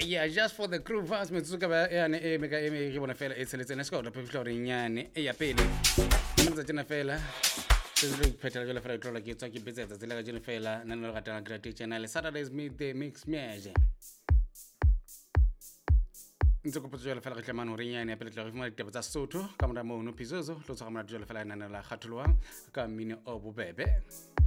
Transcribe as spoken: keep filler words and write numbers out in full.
yeah, just for the crew fast metsuka ba yani e mega e me bona fela e tseletsena se ka la phefla re nyane e ya pele ntse tsena fela se re phethela jela fela tlola ke tswa ke betsetsa tsela ka jena fela nna le gatana great channel Saturdays meet the mix music ntse go potso jela fela ke tlamana re nyane ya pele tla go fumana ditaba tsa Sotho ka mora mo no Phizozo tlo tswa ka mora jela fela nna la kgatholwang ka mmino o bobebe